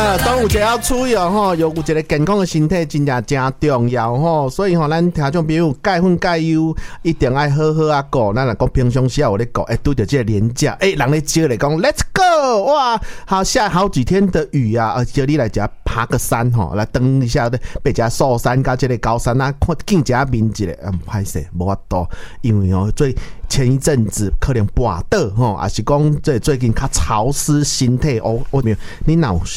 端午节要出游吼，有一个健康的身体真重要吼，所以吼，咱听众朋友钙粉钙优一定要好好啊顾。咱若讲平常时有咧顾，拄着这个连假，人咧招来讲 ，Let's go！ 哇，好下好几天的雨啊，叫你来家爬个山吼，来登一下的，被家寿山甲这个高山啊，看见家面一个，歹势无法度，因为哦前一阵子可能跋倒吼，还是讲这最近较潮湿身体哦，你哪有